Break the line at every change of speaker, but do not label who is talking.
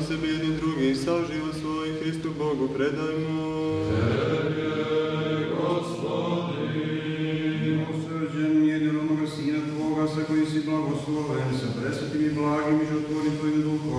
sebi jedni drugi, sav život svoj Hristu Bogu predajmo.
Osrđen jedinog Sina Tvoga, sa koji si blagosloven, sa presvetim i blagim i životvornim Tvojim duhom,